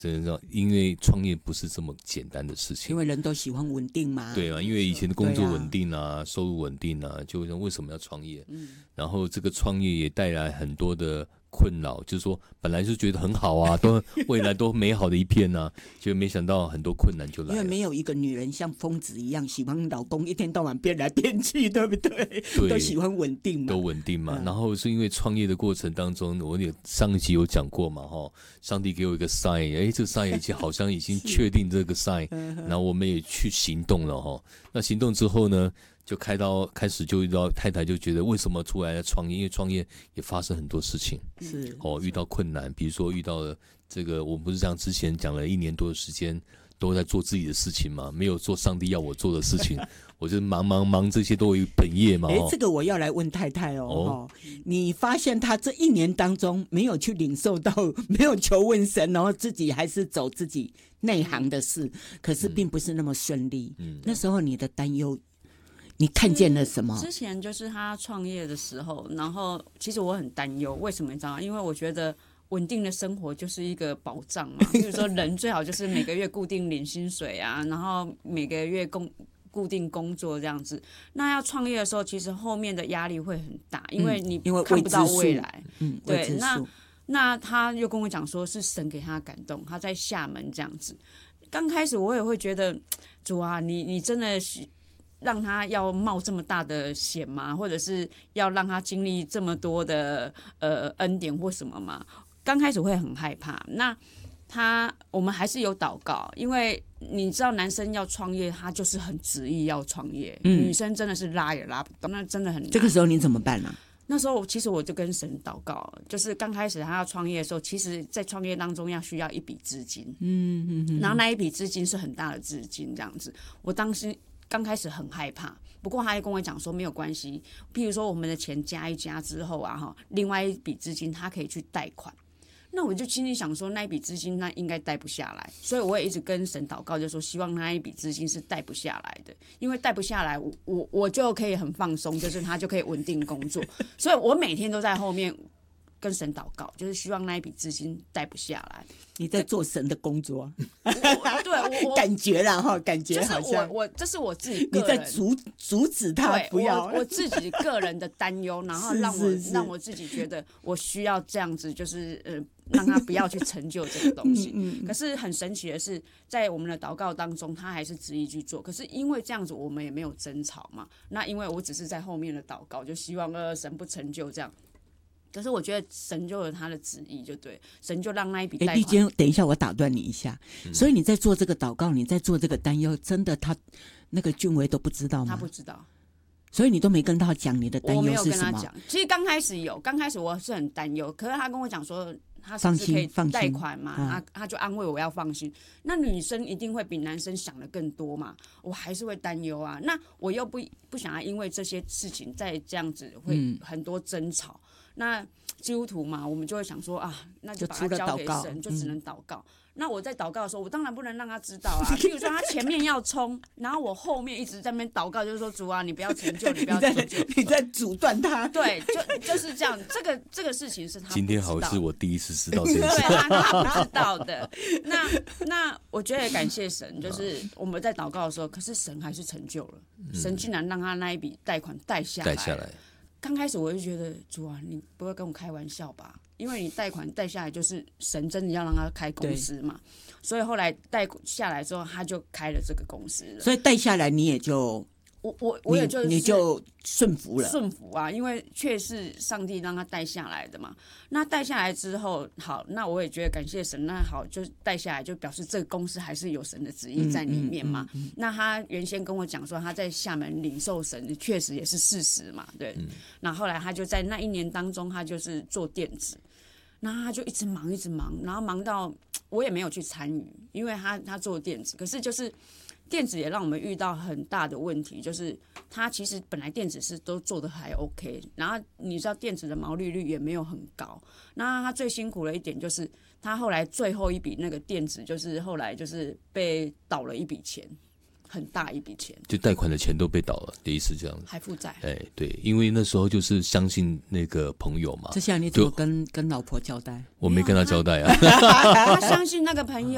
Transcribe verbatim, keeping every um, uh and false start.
真的，因为创业不是这么简单的事情， 因为人都喜欢稳定嘛。 对啊，因为以前的工作稳定啊，啊收入稳定啊，就为什么要创业？嗯，然后这个创业也带来很多的困扰，就是说本来就觉得很好啊，都未来都美好的一片啊，就没想到很多困难就来了。 因为没有一个女人像疯子一样喜欢老公一天到晚变来变去，对不对？ 对， 都喜欢稳定嘛， 都稳定嘛。嗯、然后是因为创业的过程当中，我有上一集有讲过嘛，哈，上帝给我一个 sign， 哎，这个 sign 已经好像已经确定这个 sign， 然后我们也去行动了哈。那行动之后呢？就开到开始就遇到太太就觉得为什么出来创业？因为创业也发生很多事情， 是哦，遇到困难，比如说遇到了这个，我们不是像之前讲了一年多的时间都在做自己的事情嘛，没有做上帝要我做的事情，我就忙忙忙这些都有本业嘛。 哎，这个我要来问太太哦，哦你发现他这一年当中没有去领受到，没有求问神，然后自己还是走自己内行的事，可是并不是那么顺利。嗯，那时候你的担忧。你看见了什么？ 之前就是他创业的时候，然后其实我很担忧，为什么你知道吗？因为我觉得稳定的生活就是一个保障嘛。比如说人最好就是每个月固定领薪水啊，然后每个月工固定工作这样子。那要创业的时候，其实后面的压力会很大，因为你看不到未来。 嗯， 对，那那他又跟我讲说是神给他感动，他在厦门这样子。刚开始我也会觉得，主啊，你你真的是。让他要冒这么大的险吗？或者是要让他经历这么多的呃恩典或什么吗？刚开始会很害怕。那他我们还是有祷告，因为你知道男生要创业，他就是很执意要创业，嗯、女生真的是拉也拉不动，那真的很难。 这个时候你怎么办呢、啊？ 那时候其实我就跟神祷告，就是刚开始他要创业的时候，其实在创业当中要需要一笔资金，嗯嗯嗯，然后那一笔资金是很大的资金，这样子，我当时。刚开始很害怕，不过他也跟我讲说没有关系，譬如说我们的钱加一加之后啊，哈，另外一笔资金他可以去贷款。那我就心里想说，那一笔资金那应该贷不下来，所以我也一直跟神祷告，就说希望那一笔资金是贷不下来的，因为贷不下来，我我我就可以很放松，就是他就可以稳定工作，所以我每天都在后面跟神祷告，就是希望那一笔资金贷不下来。 你在做神的工作， 对，我感觉啦哈，感觉好像、 就是、我我这是我自己个人， 你在阻阻止他不要， 我, 我自己个人的担忧，然后让我是是是让我自己觉得我需要这样子，就是呃，让他不要去成就这个东西。嗯嗯可是很神奇的是，在我们的祷告当中，他还是执意去做。可是因为这样子，我们也没有争吵嘛。那因为我只是在后面的祷告，就希望呃神不成就这样。可是我觉得神就有他的旨意，就对，神就让那一笔贷款。 丽娟，等一下，我打断你一下。嗯、所以你在做这个祷告，你在做这个担忧，真的他那个俊维都不知道吗？ 他不知道， 所以你都没跟他讲你的担忧是什么？ 我没有跟他讲。其实刚开始有，刚开始我是很担忧，可是他跟我讲说，他是不是可以贷款嘛？他、啊、他就安慰我要放心。那女生一定会比男生想的更多嘛？我还是会担忧啊。那我又不不想要因为这些事情再这样子会很多争吵。嗯那基督徒嘛，我们就会想说啊，那就把它交给神，就只能祷告。嗯、那我在祷告的时候，我当然不能让他知道啊。譬如说他前面要冲，然后我后面一直在那边祷告，就是说主啊，你不要成就，你不要成就， 你在, 你在阻断他。 对，就就是这样。这个这个事情是他不知道的。 今天好像是我第一次知道这件事， 对，他他不知道的。那那我觉得感谢神，就是我们在祷告的时候，可是神还是成就了，嗯、神竟然让他那一笔贷款贷下来。 贷下来。 刚开始我就觉得主啊，你不会跟我开玩笑吧？因为你贷款贷下来，就是神真的要让他开公司嘛。所以后来贷下来之后，他就开了这个公司了。 所以贷下来你也就我我我也就是你就顺服了， 顺服啊，因为确是上帝让他带下来的嘛。那带下来之后，好，那我也觉得感谢神。那好，就带下来就表示这个公司还是有神的旨意在里面嘛。嗯嗯嗯嗯、那他原先跟我讲说他在厦门领受神，确实也是事实嘛，对。嗯、那后来他就在那一年当中，他就是做电子，那他就一直忙一直忙，然后忙到我也没有去参与，因为他他做电子，可是就是。电子也让我们遇到很大的问题，就是它其实本来电子是都做的还 OK， 然后你知道电子的毛利率也没有很高，那它最辛苦的一点就是它后来最后一笔那个电子就是后来就是被倒了一笔钱，很大一笔钱， 就贷款的钱都被倒了，第一次这样子， 还负债。 哎，对，因为那时候就是相信那个朋友嘛。 这下你怎么跟跟老婆交代？ 我没跟他交代啊， 他相信那个朋友。